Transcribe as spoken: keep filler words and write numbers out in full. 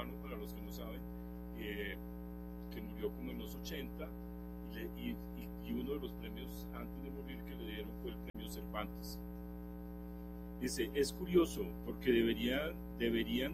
cubano, para los que no saben, eh, que murió como en los ochenta, y, le, y, y uno de los premios antes de morir que le dieron fue el premio Cervantes. Dice, es curioso porque deberían, deberían